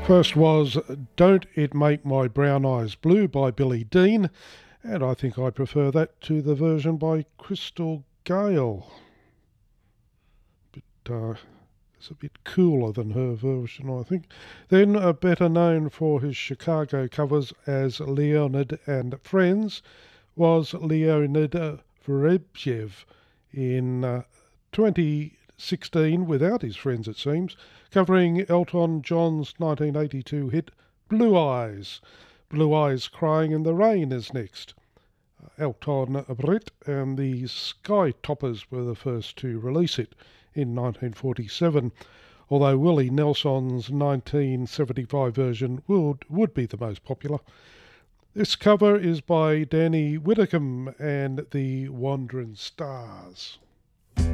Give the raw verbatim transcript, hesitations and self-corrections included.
First was Don't It Make My Brown Eyes Blue by Billy Dean, and I think I prefer that to the version by Crystal Gale. But uh, it's a bit cooler than her version, I think. Then, uh, better known for his Chicago covers as Leonid and Friends, was Leonid Verbjev in uh, twenty sixteen, without his friends it seems, covering Elton John's nineteen eighty-two hit Blue Eyes. Blue Eyes Crying in the Rain is next. Elton Britt and the Sky Toppers were the first to release it in nineteen forty-seven, although Willie Nelson's nineteen seventy-five version would, would be the most popular. This cover is by Danny Whitcomb and the Wandering Stars.